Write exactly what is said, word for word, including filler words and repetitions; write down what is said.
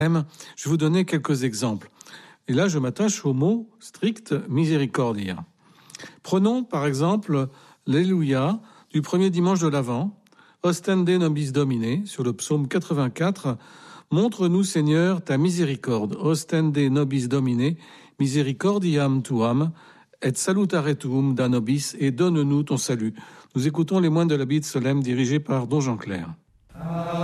Je vais vous donner quelques exemples. Et là, je m'attache au mot strict miséricordia. Prenons par exemple l'Alléluia du premier dimanche de l'Avent, Ostende nobis Domine, sur le psaume quatre-vingt-quatre. Montre-nous, Seigneur, ta miséricorde. Ostende nobis Domine, misericordiam tuam, et salutare tuum da nobis, et donne-nous ton salut. Nous écoutons les moines de l'abbaye de Solesmes dirigés par Don Jean Clair.